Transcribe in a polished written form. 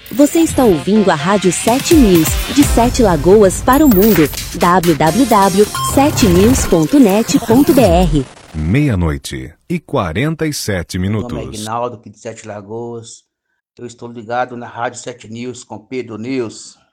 Você está ouvindo a Rádio 7 News, de 7 Lagoas para o mundo. www.7news.net.br. 00:47. Meu nome é Ignaldo, aqui de 7 Lagoas. Eu estou ligado na Rádio 7 News com Pedro News.